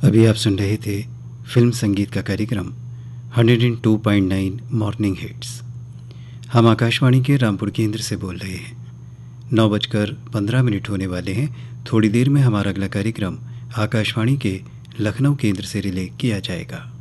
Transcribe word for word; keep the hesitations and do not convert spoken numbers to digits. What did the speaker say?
अभी आप सुन रहे थे फिल्म संगीत का कार्यक्रम एक सौ दो पॉइंट नौ मॉर्निंग हिट्स। हम आकाशवाणी के रामपुर केंद्र से बोल रहे हैं। नौ बजकर पंद्रह मिनट होने वाले हैं। थोड़ी देर में हमारा अगला कार्यक्रम आकाशवाणी के लखनऊ केंद्र से रिले किया जाएगा।